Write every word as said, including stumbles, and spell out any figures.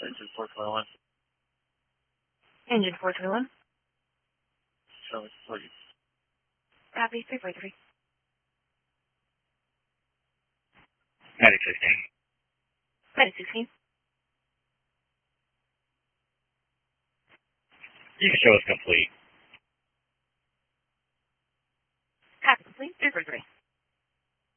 Engine four twenty-one. Engine four twenty-one. Show me, please. Copy, three four three. Medic sixteen. Medic sixteen. You can show us complete.